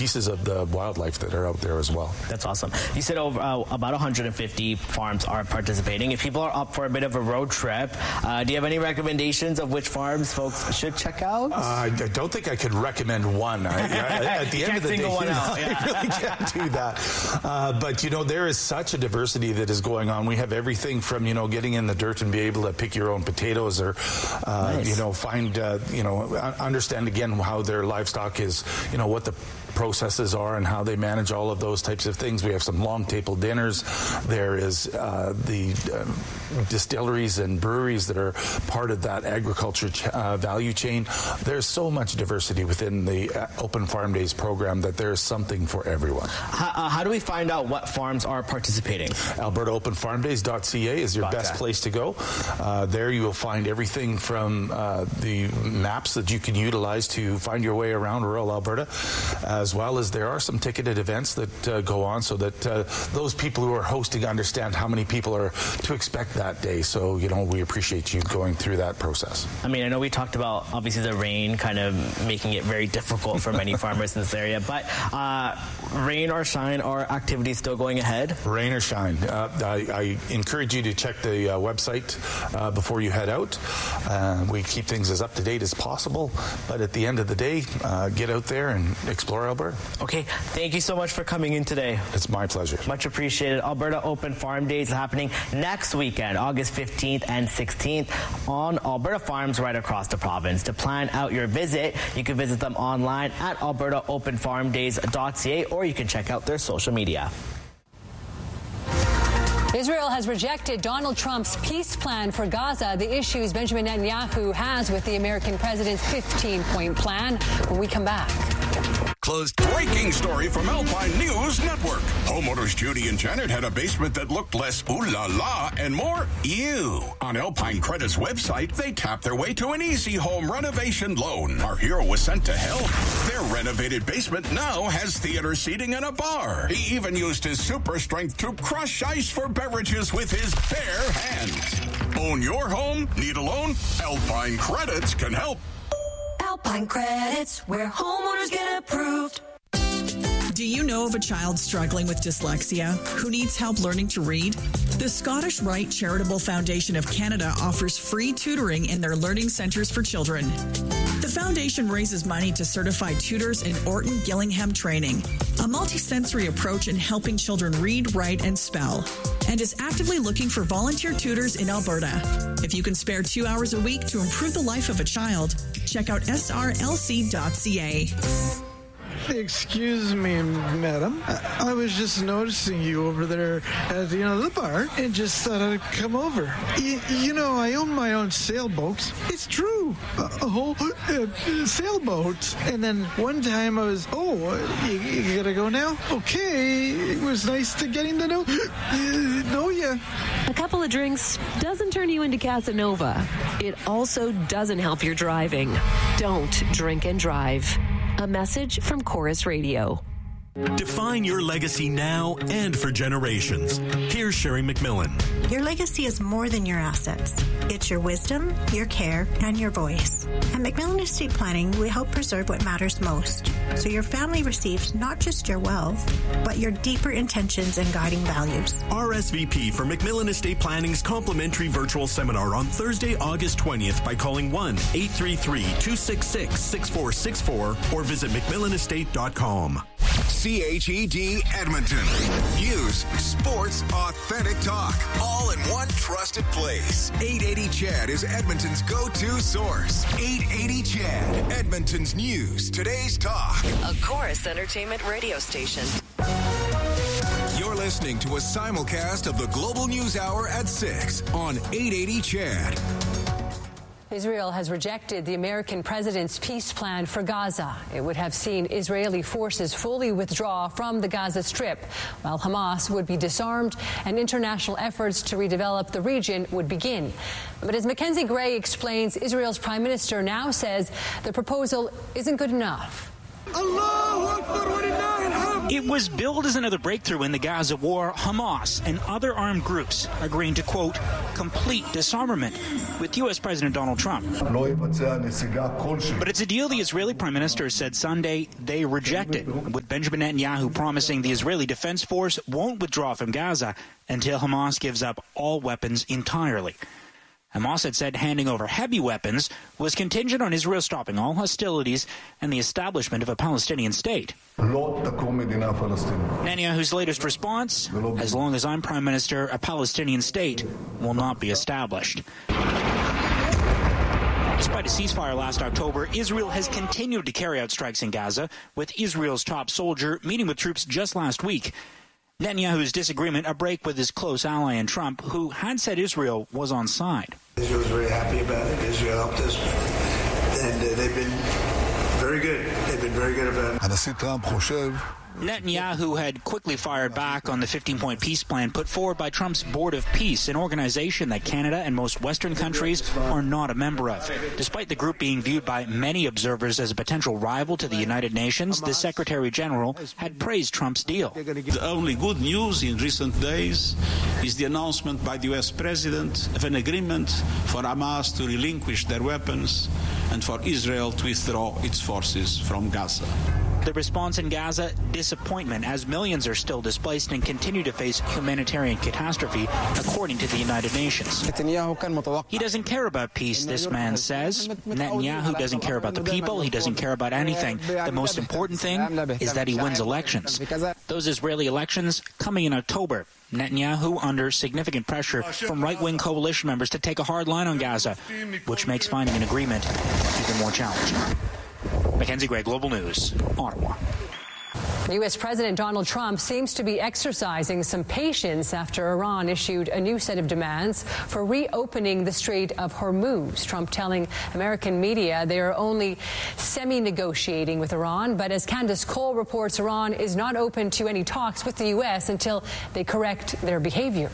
pieces of the wildlife that are out there as well. That's awesome. You said over about 150 farms are participating. If people are up for a bit of a road trip, do you have any recommendations of which farms folks should check out? I don't think I could recommend one. At the end of the day, I really can't do that. But, there is such a diversity that is going on. We have everything from, getting in the dirt and be able to pick your own potatoes or, Nice. find, understand again how their livestock is, what the processes are and how they manage all of those types of things. We have some long table dinners. There is the distilleries and breweries that are part of that agriculture value chain. There's so much diversity within the Open Farm Days program that there's something for everyone. How do we find out what farms are participating? AlbertaOpenFarmDays.ca is your best place to go. There you will find everything from the maps that you can utilize to find your way around rural Alberta, as well as there are some ticketed events that go on so that those people who are hosting understand how many people are to expect that day. So, we appreciate you going through that process. I know we talked about, obviously, the rain kind of making it very difficult for many farmers in this area, but rain or shine, are activities still going ahead? Rain or shine. I encourage you to check the website before you head out. We keep things as up to date as possible, but at the end of the day, get out there and explore Alberta. Okay, thank you so much for coming in today. It's my pleasure. Much appreciated. Alberta Open Farm Days is happening next weekend, August 15th and 16th on Alberta farms right across the province. To plan out your visit, you can visit them online at albertaopenfarmdays.ca, or you can check out their social media. Israel has rejected Donald Trump's peace plan for Gaza, the issues Benjamin Netanyahu has with the American president's 15-point plan. When we come back. Closed. Breaking story from Alpine News Network. Homeowners Judy and Janet had a basement that looked less ooh la la and more ew. On Alpine Credit's website, they tapped their way to an easy home renovation loan. Our hero was sent to help. Their renovated basement now has theater seating and a bar. He even used his super strength to crush ice for beverages with his bare hands. Own your home? Need a loan? Alpine Credits can help. Alpine Credits, where homeowners get approved. Do you know of a child struggling with dyslexia who needs help learning to read? The Scottish Rite Charitable Foundation of Canada offers free tutoring in their learning centres for children. The foundation raises money to certify tutors in Orton Gillingham training, a multi-sensory approach in helping children read, write, and spell, and is actively looking for volunteer tutors in Alberta. If you can spare 2 hours a week to improve the life of a child, check out srlc.ca. Excuse me, madam. I was just noticing you over there at the bar and just thought I'd come over. I own my own sailboat. It's true. A whole sailboat. And then one time I was, you gotta go now? Okay. It was nice to getting to know you. A couple of drinks doesn't turn you into Casanova. It also doesn't help your driving. Don't drink and drive. A message from Chorus Radio. Define your legacy now and for generations. Here's Sherry McMillan. Your legacy is more than your assets. It's your wisdom, your care, and your voice. At McMillan Estate Planning, we help preserve what matters most, so your family receives not just your wealth, but your deeper intentions and guiding values. RSVP for McMillan Estate Planning's complimentary virtual seminar on Thursday, August 20th by calling 1-833-266-6464 or visit McMillanestate.com. CHED Edmonton. News, sports, authentic talk, all in one trusted place. 880 CHED is Edmonton's go-to source. 880 CHED, Edmonton's news, today's talk. A Chorus Entertainment radio station. You're listening to a simulcast of the Global News Hour at 6 on 880 CHED. Israel has rejected the American president's peace plan for Gaza. It would have seen Israeli forces fully withdraw from the Gaza Strip, while Hamas would be disarmed and international efforts to redevelop the region would begin. But as Mackenzie Gray explains, Israel's prime minister now says the proposal isn't good enough. It was billed as another breakthrough in the Gaza war. Hamas and other armed groups agreeing to, quote, complete disarmament with U.S. President Donald Trump. But it's a deal the Israeli Prime Minister said Sunday they rejected, with Benjamin Netanyahu promising the Israeli Defense Force won't withdraw from Gaza until Hamas gives up all weapons entirely. Hamas had said handing over heavy weapons was contingent on Israel stopping all hostilities and the establishment of a Palestinian state. Netanyahu's latest response, as long as I'm Prime Minister, a Palestinian state will not be established. Despite a ceasefire last October, Israel has continued to carry out strikes in Gaza, with Israel's top soldier meeting with troops just last week. Netanyahu's disagreement a break with his close ally in Trump, who had said Israel was on side. Israel was very happy about it. Israel helped us, and they've been very good. They've been very good about it. Netanyahu had quickly fired back on the 15-point peace plan put forward by Trump's Board of Peace, an organization that Canada and most Western countries are not a member of. Despite the group being viewed by many observers as a potential rival to the United Nations, the Secretary General had praised Trump's deal. The only good news in recent days is the announcement by the U.S. President of an agreement for Hamas to relinquish their weapons and for Israel to withdraw its forces from Gaza. The response in Gaza, disappointment, as millions are still displaced and continue to face humanitarian catastrophe, according to the United Nations. He doesn't care about peace, this man says. Netanyahu doesn't care about the people. He doesn't care about anything. The most important thing is that he wins elections. Those Israeli elections coming in October. Netanyahu under significant pressure from right-wing coalition members to take a hard line on Gaza, which makes finding an agreement even more challenging. Mackenzie Gray, Global News, Ottawa. U.S. President Donald Trump seems to be exercising some patience after Iran issued a new set of demands for reopening the Strait of Hormuz. Trump telling American media they are only semi-negotiating with Iran. But as Candace Cole reports, Iran is not open to any talks with the U.S. until they correct their behavior.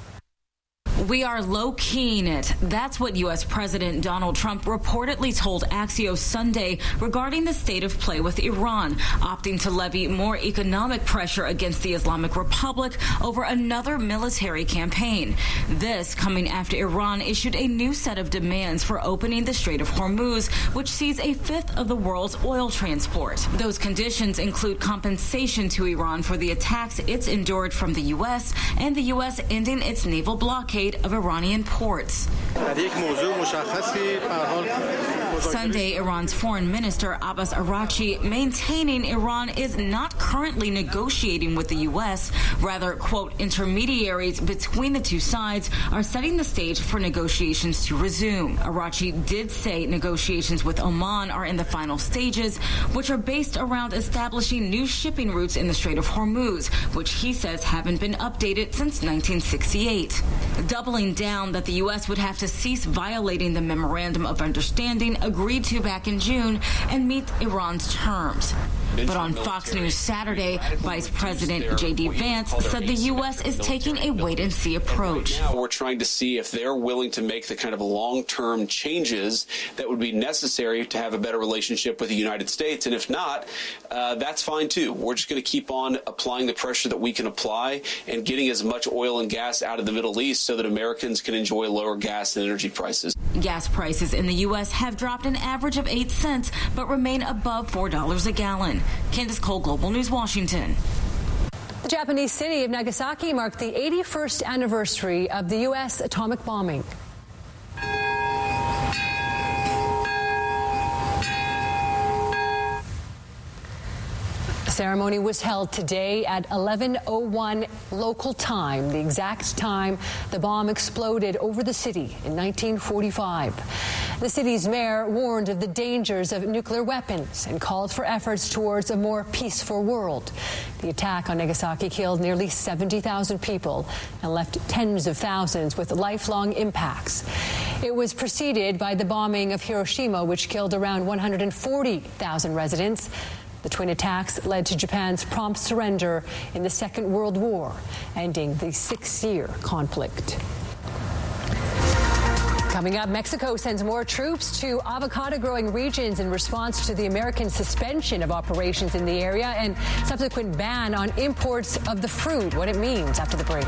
We are low-keying it. That's what U.S. President Donald Trump reportedly told Axios Sunday regarding the state of play with Iran, opting to levy more economic pressure against the Islamic Republic over another military campaign. This coming after Iran issued a new set of demands for opening the Strait of Hormuz, which sees a fifth of the world's oil transport. Those conditions include compensation to Iran for the attacks it's endured from the U.S. and the U.S. ending its naval blockade of Iranian ports. Sunday, Iran's foreign minister Abbas Araghchi maintaining Iran is not currently negotiating with the U.S. Rather, quote, intermediaries between the two sides are setting the stage for negotiations to resume. Araghchi did say negotiations with Oman are in the final stages, which are based around establishing new shipping routes in the Strait of Hormuz, which he says haven't been updated since 1968. Doubling down that the U.S. would have to cease violating the Memorandum of Understanding agreed to back in June and meet Iran's terms. But on Fox News Saturday, Vice President J.D. Vance said the U.S. is taking a wait-and-see approach. Now we're trying to see if they're willing to make the kind of long-term changes that would be necessary to have a better relationship with the United States. And if not, that's fine, too. We're just going to keep on applying the pressure that we can apply and getting as much oil and gas out of the Middle East so that Americans can enjoy lower gas and energy prices. Gas prices in the U.S. have dropped an average of 8 cents, but remain above $4 a gallon. Candace Cole, Global News, Washington. The Japanese city of Nagasaki marked the 81st anniversary of the U.S. atomic bombing. The ceremony was held today at 11:01 local time, the exact time the bomb exploded over the city in 1945. The city's mayor warned of the dangers of nuclear weapons and called for efforts towards a more peaceful world. The attack on Nagasaki killed nearly 70,000 people and left tens of thousands with lifelong impacts. It was preceded by the bombing of Hiroshima, which killed around 140,000 residents. The twin attacks led to Japan's prompt surrender in the Second World War, ending the 6-year conflict. Coming up, Mexico sends more troops to avocado-growing regions in response to the American suspension of operations in the area and subsequent ban on imports of the fruit. What it means after the break.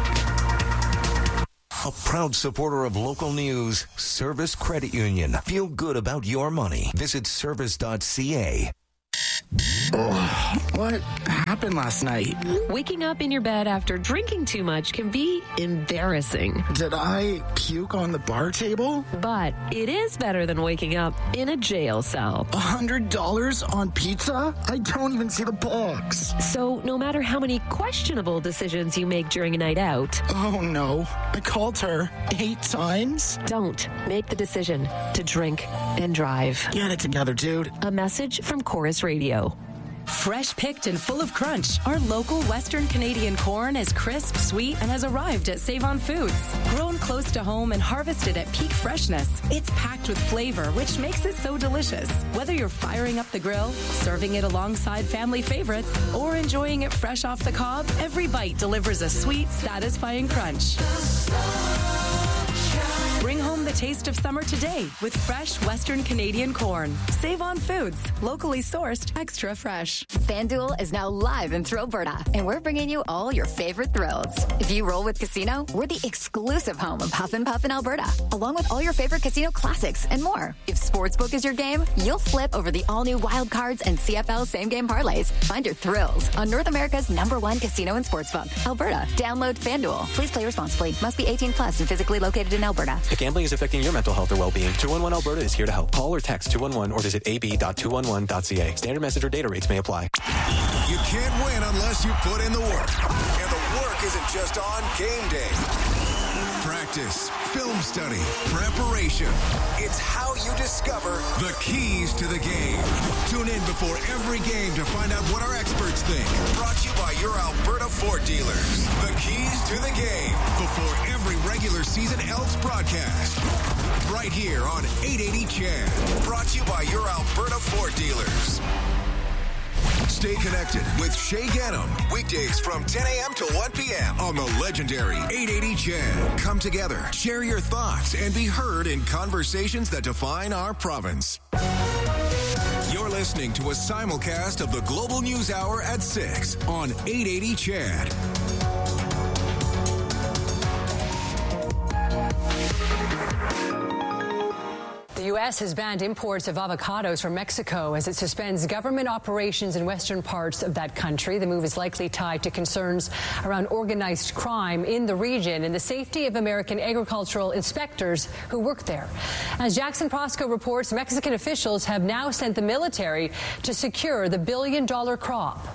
A proud supporter of local news, Service Credit Union. Feel good about your money. Visit service.ca. What happened last night? Waking up in your bed after drinking too much can be embarrassing. Did I puke on the bar table? But it is better than waking up in a jail cell. $100 on pizza? I don't even see the box. So no matter how many questionable decisions you make during a night out. Oh no, I called her 8 times. Don't make the decision to drink and drive. Get it together, dude. A message from Chorus Radio. Fresh picked and full of crunch, our local Western Canadian corn is crisp, sweet, and has arrived at Save-On Foods. Grown close to home and harvested at peak freshness, it's packed with flavor, which makes it so delicious. Whether you're firing up the grill, serving it alongside family favorites, or enjoying it fresh off the cob, every bite delivers a sweet, satisfying crunch. Bring home the taste of summer today with fresh Western Canadian corn. Save-On Foods, locally sourced, extra fresh. FanDuel is now live in Thrillberta, and we're bringing you all your favorite thrills. If you roll with Casino, we're the exclusive home of Huff and Puff in Alberta, along with all your favorite casino classics and more. If Sportsbook is your game, you'll flip over the all-new Wild Cards and CFL same-game parlays. Find your thrills on North America's #1 casino and sportsbook, Alberta. Download FanDuel. Please play responsibly. Must be 18 plus and physically located in Alberta. If gambling is affecting your mental health or well-being, 211 Alberta is here to help. Call or text 211 or visit ab.211.ca. Standard message or data rates may apply. You can't win unless you put in the work. And the work isn't just on game day. Practice, film study, preparation. It's how you discover the keys to the game. Tune in before every game to find out what our experts think. Brought to you by your Alberta Ford dealers. The keys to the game before every regular season Elks broadcast. Right here on 880 CHED. Brought to you by your Alberta Ford dealers. Stay connected with Shay Ganam. Weekdays from 10 a.m. to 1 p.m. on the legendary 880 CHED. Come together, share your thoughts, and be heard in conversations that define our province. You're listening to a simulcast of the Global News Hour at 6 on 880 CHED. The U.S. has banned imports of avocados from Mexico as it suspends government operations in western parts of that country. The move is likely tied to concerns around organized crime in the region and the safety of American agricultural inspectors who work there. As Jackson Prosco reports, Mexican officials have now sent the military to secure the billion-dollar crop.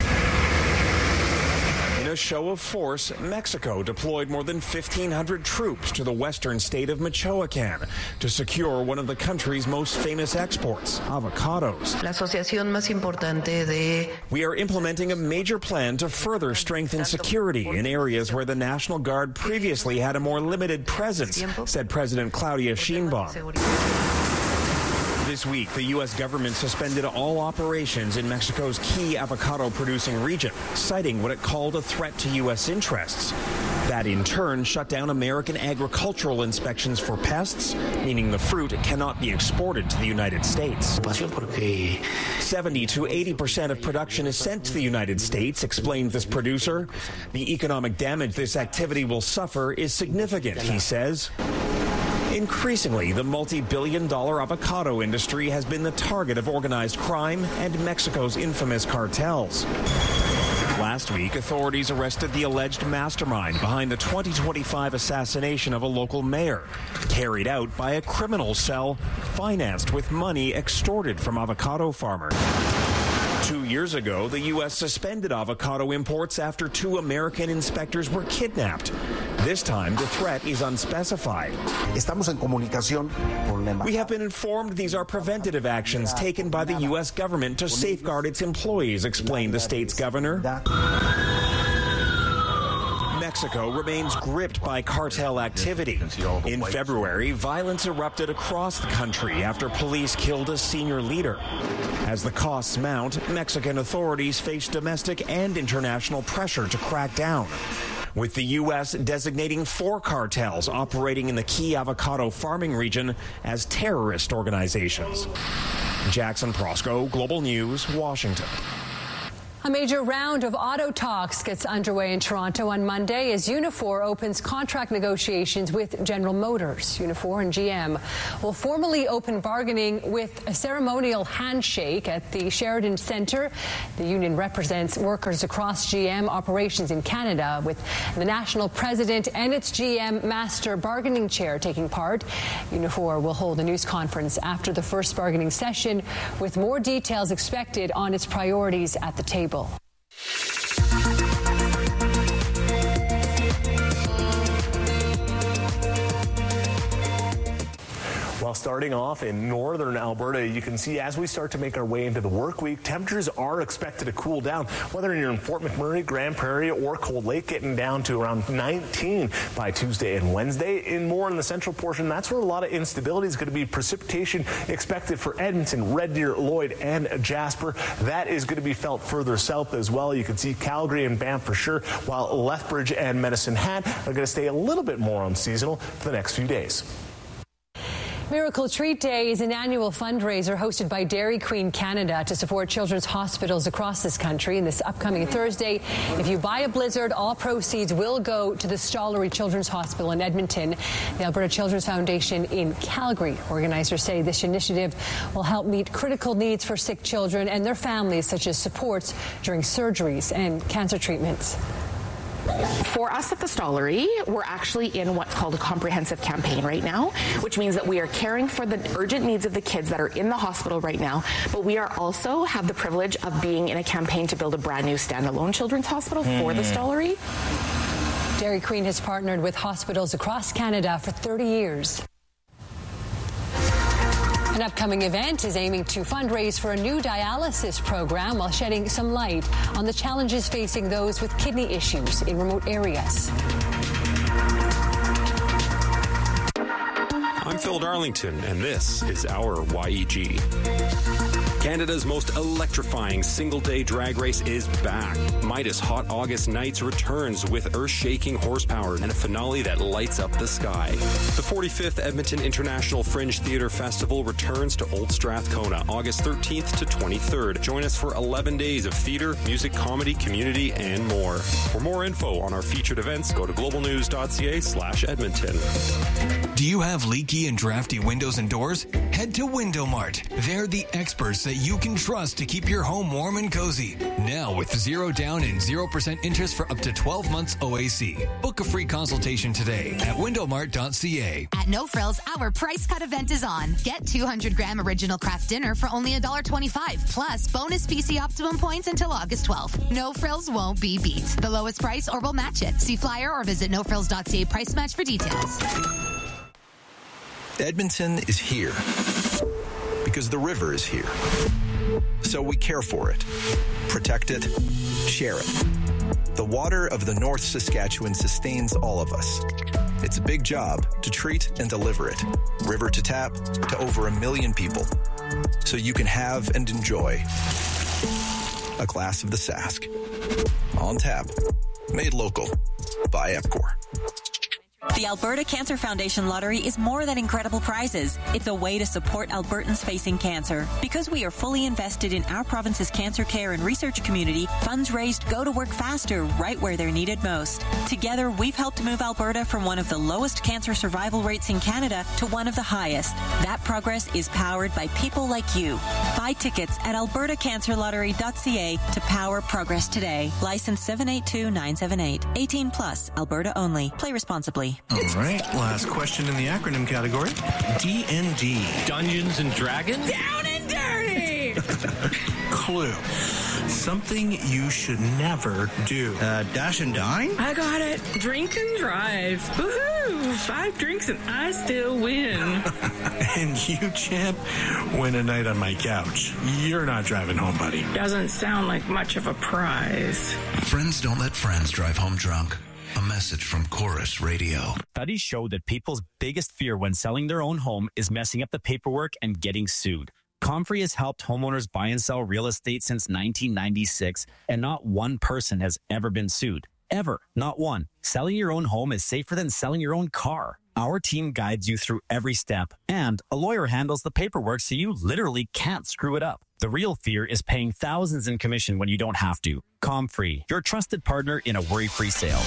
In a show of force, Mexico deployed more than 1,500 troops to the western state of Michoacán to secure one of the country's most famous exports, avocados. We are implementing a major plan to further strengthen security in areas where the National Guard previously had a more limited presence, said President Claudia Sheinbaum. This week, the U.S. government suspended all operations in Mexico's key avocado-producing region, citing what it called a threat to U.S. interests. That, in turn, shut down American agricultural inspections for pests, meaning the fruit cannot be exported to the United States. 70 to 80% of production is sent to the United States, explained this producer. The economic damage this activity will suffer is significant, he says. Increasingly, the multi-billion-dollar avocado industry has been the target of organized crime and Mexico's infamous cartels. Last week, authorities arrested the alleged mastermind behind the 2025 assassination of a local mayor, carried out by a criminal cell financed with money extorted from avocado farmers. 2 years ago, the U.S. suspended avocado imports after 2 American inspectors were kidnapped. This time, the threat is unspecified. We have been informed these are preventative actions taken by the U.S. government to safeguard its employees, explained the state's governor. Mexico remains gripped by cartel activity. In February, violence erupted across the country after police killed a senior leader. As the costs mount, Mexican authorities face domestic and international pressure to crack down. with the U.S. designating 4 cartels operating in the key avocado farming region as terrorist organizations. Jackson Prosco, Global News, Washington. A major round of auto talks gets underway in Toronto on Monday as Unifor opens contract negotiations with General Motors. Unifor and GM will formally open bargaining with a ceremonial handshake at the Sheridan Centre. The union represents workers across GM operations in Canada, with the national president and its GM master bargaining chair taking part. Unifor will hold a news conference after the first bargaining session with more details expected on its priorities at the table. Well, starting off in northern Alberta, you can see as we start to make our way into the work week, temperatures are expected to cool down. Whether you're in Fort McMurray, Grand Prairie, or Cold Lake, getting down to around 19 by Tuesday and Wednesday. In the central portion, that's where a lot of instability is going to be. Precipitation expected for Edmonton, Red Deer, Lloyd, and Jasper. That is going to be felt further south as well. You can see Calgary and Banff for sure, while Lethbridge and Medicine Hat are going to stay a little bit more unseasonal for the next few days. Miracle Treat Day is an annual fundraiser hosted by Dairy Queen Canada to support children's hospitals across this country. And this upcoming Thursday, if you buy a Blizzard, all proceeds will go to the Stollery Children's Hospital in Edmonton. The Alberta Children's Foundation in Calgary. Organizers say this initiative will help meet critical needs for sick children and their families, such as supports during surgeries and cancer treatments. For us at the Stollery, we're actually in what's called a comprehensive campaign right now, which means that we are caring for the urgent needs of the kids that are in the hospital right now, but we are also have the privilege of being in a campaign to build a brand new standalone children's hospital for the Stollery. Dairy Queen has partnered with hospitals across Canada for 30 years. An upcoming event is aiming to fundraise for a new dialysis program while shedding some light on the challenges facing those with kidney issues in remote areas. I'm Phil Darlington, and this is our YEG. Canada's most electrifying single-day drag race is back. Midas Hot August Nights returns with earth-shaking horsepower and a finale that lights up the sky. The 45th Edmonton International Fringe Theatre Festival returns to Old Strathcona August 13th to 23rd. Join us for 11 days of theatre, music, comedy, community, and more. For more info on our featured events, go to globalnews.ca/Edmonton. Do you have leaky and drafty windows and doors? Head to Window Mart. They're the experts that you can trust to keep your home warm and cozy. Now with 0 down and 0% interest for up to 12 months OAC. Book a free consultation today at windowmart.ca. At No Frills, our price cut event is on. Get 200-gram original craft dinner for only $1.25, plus bonus PC Optimum points until August 12th. No Frills won't be beat. The lowest price or we'll match it. See flyer or visit nofrills.ca price match for details. Edmonton is here because the river is here. So we care for it, protect it, share it. The water of the North Saskatchewan sustains all of us. It's a big job to treat and deliver it, river to tap, to over 1 million people. So you can have and enjoy a glass of the Sask. On tap, made local by Epcor. The Alberta Cancer Foundation Lottery is more than incredible prizes. It's a way to support Albertans facing cancer. Because we are fully invested in our province's cancer care and research community, funds raised go to work faster right where they're needed most. Together, we've helped move Alberta from one of the lowest cancer survival rates in Canada to one of the highest. That progress is powered by people like you. Buy tickets at albertacancerlottery.ca to power progress today. License 782978. 18 plus. Alberta only. Play responsibly. All right, last question in the acronym category. D&D. Dungeons and Dragons? Down and dirty! Clue. Something you should never do. Dash and dine? I got it. Drink and drive. Woohoo! 5 drinks and I still win. And you, champ, win a night on my couch. You're not driving home, buddy. Doesn't sound like much of a prize. Friends don't let friends drive home drunk. A message from Chorus Radio. Studies show that people's biggest fear when selling their own home is messing up the paperwork and getting sued. Comfrey has helped homeowners buy and sell real estate since 1996, and not one person has ever been sued. Ever. Not one. Selling your own home is safer than selling your own car. Our team guides you through every step, and a lawyer handles the paperwork so you literally can't screw it up. The real fear is paying thousands in commission when you don't have to. ComFree, your trusted partner in a worry-free sale.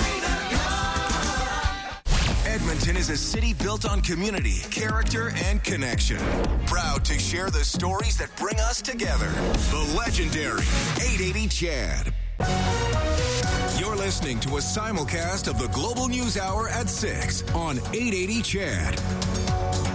Edmonton is a city built on community, character, and connection. Proud to share the stories that bring us together. The legendary 880 Chad. You're listening to a simulcast of the Global News Hour at 6 on 880 Chad.